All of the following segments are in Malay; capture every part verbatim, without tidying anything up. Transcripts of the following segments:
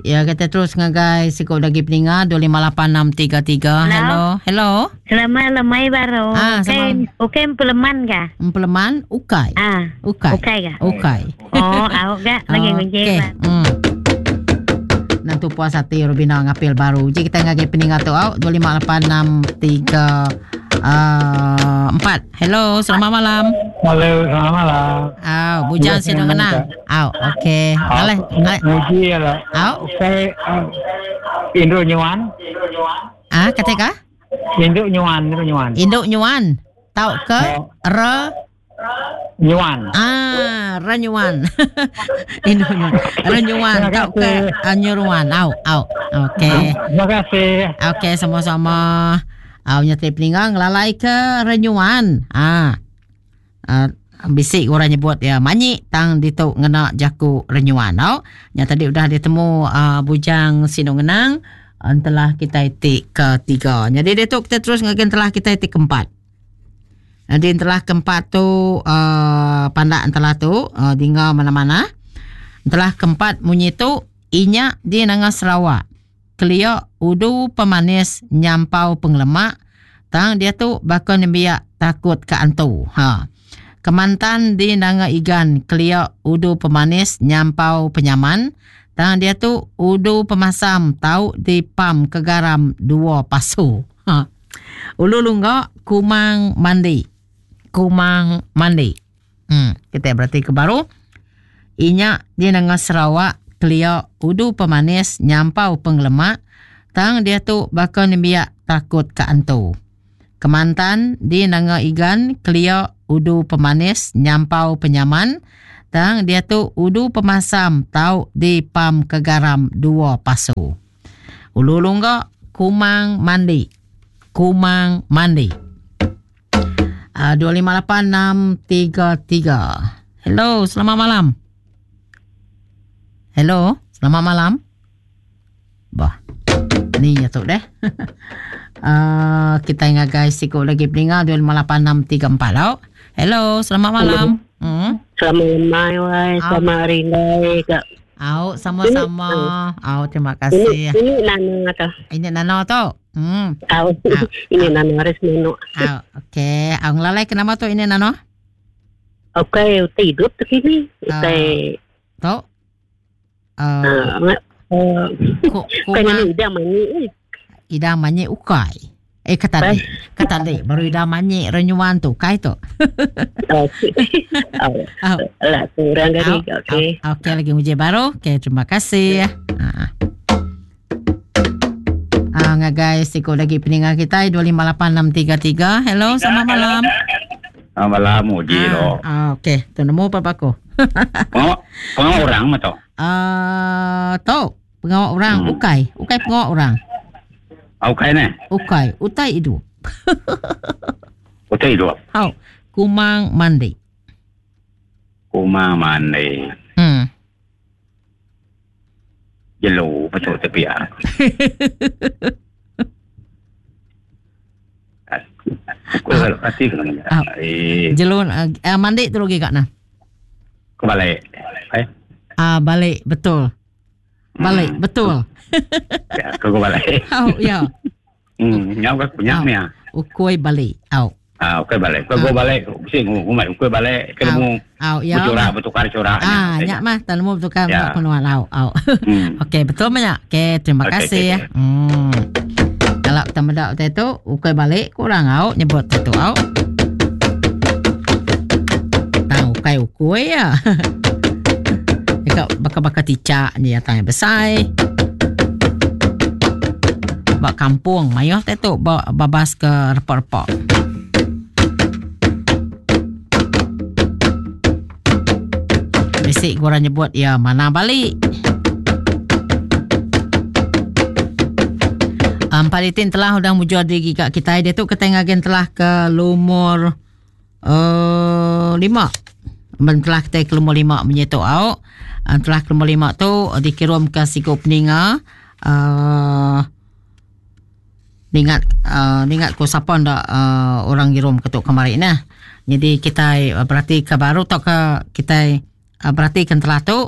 Ya, kita terus ngagai sikap lagi peningat dua lima lapan enam tiga tiga. Hello. Hello. Selamat lemai baru. Ah, Ukai, ukai peleman kah? Peleman ukai. Ah. Ukai. Ukai kah? Ukai. Oh, awak kah? Lagi kunci. Okey. Hmm. Nanti puas hati Rubina ngapil baru. Jadi kita ngagai peningat tu au dua lima lapan enam tiga empat. Hello, selamat malam. Halo, selamat malam. Au, bujang sino ngenang. Au, okey. Aleh, aleh. Muji ala. Au. Saya Induk Nyuan. Ah, katika? Induk Nyuan, Induk Nyuan. Induk Nyuan. Tahu ke? Re Nyuan. Ah, Renyuan. Induk Nyuan. Renyuan. Tahu ke? Anyuruan. Au, au. Okey. Terima kasih. Okey, sama-sama. Au nyatri peninggang lalai ke Renyuan. Ah. Uh, bisik orang nyebut ya manyi tang dituk ngena jaku Renyuan. Au. Nya tadi udah ditemu uh, bujang sino ngenang. Uh, telah kita itik ketiga. Jadi dituk kita terus ngagen telah kita itik keempat. Jadi telah keempat tu uh, pandak telah tu uh, tinggal mana-mana. Telah keempat munyi tu inya di nanga Sarawak. Kelia udu pemanis nyampau penglemak. Tang dia tu bakal nembiak takut ke antu. Ha. Kemantan di nanga igan kelia udu pemanis nyampau penyaman. Tang dia tu udu pemasam tau di pam ke garam dua pasu. Ha. Ulu lungga kumang mandi. Kumang mandi. Hmm, kita berarti ke baru. Inya di nanga Sarawak kelia udu pemanis nyampau penglemak. Tang dia tu bakal nembiak takut ke antu. Kemantan di nanga igan kelia udu pemanis nyampau penyaman. Tang dia tu udu pemasam tau di pam ke garam dua pasu. Ulu lungga kumang mandi. Kumang mandi. Uh, dua lima lapan enam tiga tiga. Hello, selamat malam. Hello, selamat malam. Bah, ni ya tu deh. uh, kita ingat guys, sikut lagi peningat dua lima lapan enam tiga empat. Hello, hello, selamat malam. Hmm? Selamat malam, selamat hari raya kak. Au, sama-sama. Au, terima kasih. Ini, ini Nana kak. Ini Nana tu. Hmm. Au, ini Nana harus minum. Au, okey. Au ngelalai kenapa tu ini Nana? Okey, tidur tu kini. Okey. Tu? Ah, uh, kayaknya udah manyi. Ida manyi ukai. Eh kata dek, kata dek baru ida manyi Renyuan tu kai tu. Okey. Oh, lah kurang dari. Okey. Okey lagi uji baru. Okey terima kasih. Ah. Ah ngagai sikut lagi peningat kita dua lima lapan enam tiga tiga. Hello, selamat malam. Selamat malam uji lo. Ah okey, tu nemu apa aku? Pengawal pengawal orang mah tu. Ah tu pengawal orang hmm. ukai, ukai pengawal orang. Ukai ne? Ukai, utai itu. Utai itu. Hau, kumang mandi. Kumang mandi. Hmm. Jelo betul tapi ya. Aku kalau hati kan. Eh. Jelo uh, mandi tu lagi kak nah. Kebalik. Eh? Ah balik betul. Balik hmm. betul. Ya, kau balik. Oh, ya. Hmm, nyau kan punya ni ah. Ukoi balik. Au. Ah, ukoi balik. Kau go balik, sing umai ukoi balik, ketemu. Au, ya. Bercorak, bertukar corak. Ah, nyak mah, tanmu bertukar penuan au, au. Okey, betul banyak. Okey, terima kasih ya. Hmm. Kalau kita mendak tu, ukoi balik kurang au nyebut tu au. Tahu kai ukoi ya. Dekat bakar-bakar ticak ni yang tanya besar. Bak kampung mayah tu bawa babas ke repot-repot. Bisik korang nyebut ya mana balik. Um, Palitin telah udah mujur diri kat kita. Dia tu ketengagen telah ke lumur uh, lima. Ben telah kita ke lumur lima menyetuk au. Uh, telah ke lumur lima tu dikirim ke sikut peninga. Uh, Ingat uh, ingat ko siapa ndak uh, orang girum ketuk kemarin nah. Jadi kita uh, berarti ke baru tak ke kita uh, berarti kan telah tu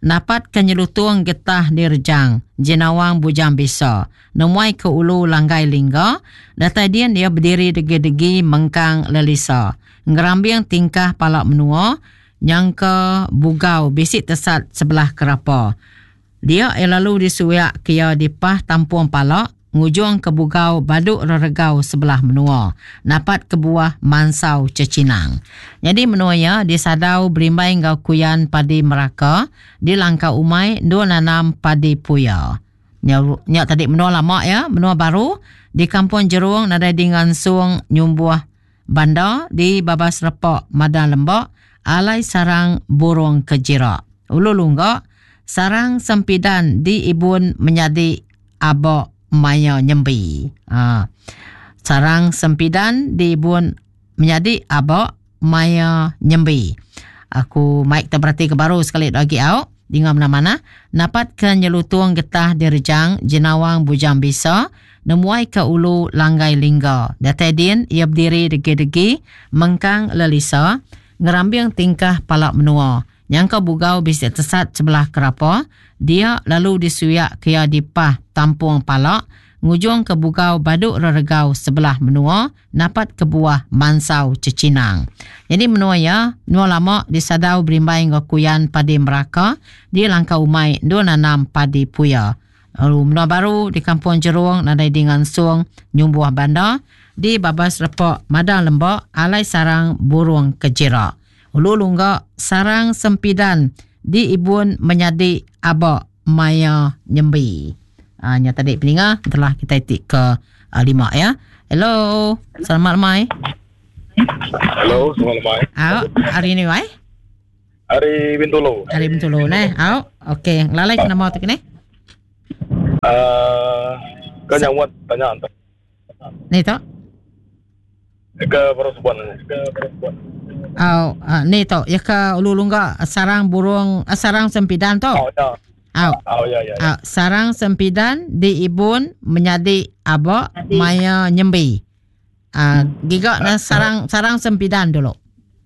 napat kenyelutung getah dirjang, jenawang bujang bisa, nemuai ke ulu langgai lingga, datai dian dia berdiri degi-degi mengkang lelisa, ngerambiang tingkah palak menua, yang ke bugau bisik tesat sebelah kerapa. Dia lalu disuyak kia dipah tampuang palak, ngujung ke bugau baduk reregau sebelah menua, napat ke buah mansau cecinang. Jadi menua ya disadau berimbai ngau kuyan padi meraka, di langkah umai dua nanam padi puya. Nyak, nyak tadi menua lama ya, menua baru di kampung Jerung nada dengan suang nyumbuah banda di babas repok madan lembak, alai sarang burung kejira. Ulu lunggak, sarang sempidan di ibun menjadi abok maya nyembi. Ha. Sarang sempidan di ibun menjadi abok maya nyembi. Aku Mike terberhati ke baru sekali lagi au. Dengan mana-mana, napat ke nyelutung getah dirjang jenawang bujang bisa, nemuai ke ulu langgai lingga. Datai din, ia berdiri degi-degi, mengkang lelisa, ngerambiang tingkah palak menua. Yang ke bugau bisa tesat sebelah kerapa, dia lalu disuyak kia dipah tampuang palak, ngujung ke bugau baduk reregau sebelah menua, napat ke buah mansau cecinang. Jadi menua ya, menua lama disadau berimbai ngokuyan padi meraka, di langkah umai dua nanam padi puya. Lalu menua baru di kampung Jerung, nadai dengan suang nyumbuah banda, di babas repok madang lembak, alai sarang burung kejira. Ulu lunggak sarang sempidan di ibun menyadi abak maya nyembi. Ah, nya tadi peninga telah kita itik ke uh, lima ya. Hello, selamat mai. Hello, selamat mai. Au, hari ni mai? Hari Bintulu. Hari Bintulu ne. Au, okey. Lalai kena mau tu ni. Uh, kau nyawat tanya antar. Ni tu. Ke perempuan, ke perempuan. Au, uh, ni tu. Ya ke ulu lungga sarang burung, uh, sarang sempidan tu. Oh ya. Au. Oh ya ya. ya. Au, sarang sempidan di ibun menjadi abak maya nyembi. Ah, uh, gigak na sarang sarang sempidan dulu.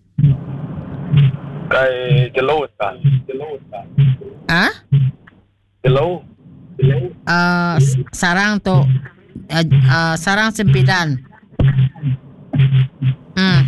Kai jelo tak? Jelo tak? Ah? Jelo. Jelo. Uh, sarang tu uh, uh, sarang sempidan. Hmm.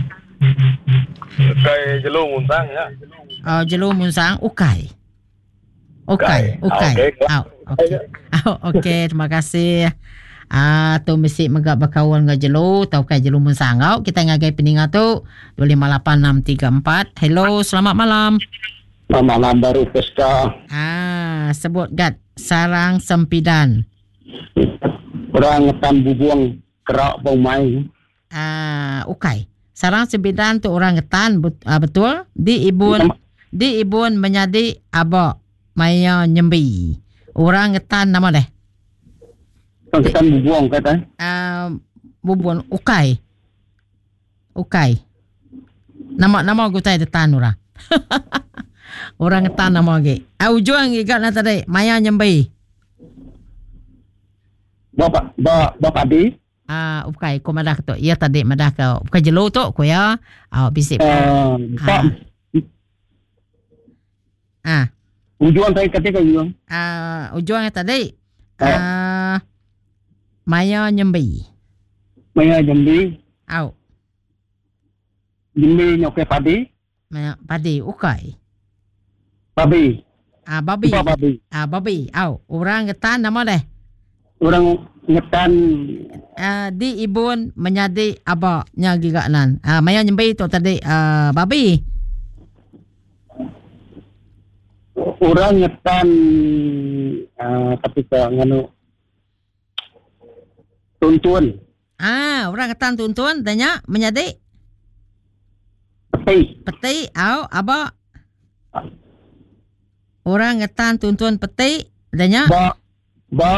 Kai jelo muntang ya. Oh, jelo munsang ukai. Ukai, ukai. Oh, okey. Oh, okey, terima kasih. Ah, tu mesti megak berkawan dengan jelo, tau kai jelo munsang. Oh, kita ngagai peningat tu dua lima lapan enam tiga empat. Hello, selamat malam. Selamat malam baru pesta. Ah, sebut gat sarang sempidan. Orang ngetan bubuang kerak bau mai. Ah, ukai. Sarang sempidan tu orang ngetan uh, betul di ibun di ibun menjadi abak maya nyembi. Orang ngetan nama deh. Orang ngetan bubuang kata. Uh, bubuang ukai. Ukai. Nama nama gutai detan orang. Orang ngetan nama lagi. Au juang ikat na tadi maya nyembi. Bapak ba bapak di. Ah, uh, ukai ko madah tu. Ia tadi madah kau. Ukai jelo tu ko ya. Au bisik. Uh, ah. ah. Ujuan saya ketika ujuan. Ah, uh, ujuan tadi. Ah, uh, maya nyembi. Maya nyembi. Au. Nyembi nyoke padi. Maya padi ukai. Babi. Ah, babi. Upa babi. Ah, babi. Au, orang ngetan nama deh. Orang ngetan uh, di ibun menjadi abaknya gigaknan. Ah, uh, maya nyembi tu tadi uh, babi. Orang ngetan uh, tapi ke nganu tuntun. Ah, orang ngetan tuntun tanya menjadi peti. Peti, au, abak. Orang ngetan tuntun peti tanya ba ba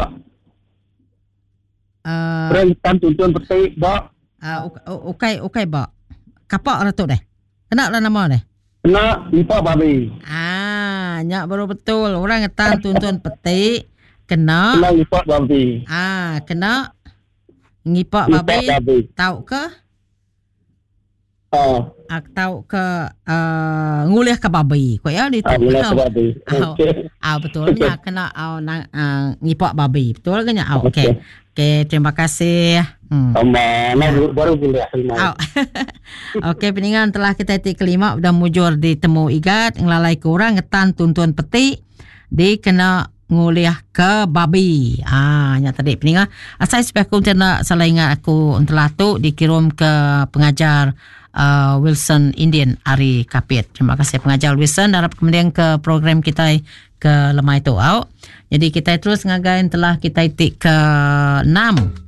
uh, orang ngetan tuntun peti ba uh, ukai ukai ba. Kapak ratu deh. Kena lah nama deh. Kena lipa babi. Ah, nyak baru betul. Orang ngetan tuntun peti kena Kena lipa babi. Ah, kena ngipak babi. babi. Tahu ke? Ah, atau ke uh, ngulih ke babi. Kau ya di tu. ah, mulai ke babi. Oh, Okey. ah betul nya kena au nang uh, ngipak babi. Betul ke nya? Oh, okey. Okey, terima kasih. Hmm. Ama, nak baru boleh terima. Oh. Okey, peningan telah kita titik kelima sudah mujur ditemu igat ngelalai ke orang ngetan tuntun peti di kena nguliah ke babi. Ah, nya tadi peningan. Asai supaya aku nak salah ingat aku telah tu dikirim ke pengajar uh, Wilson Indian Ari Kapit. Terima kasih pengajar Wilson harap kemudian ke program kita ke lemai tu. Jadi kita terus ngagain telah kita titik ke enam.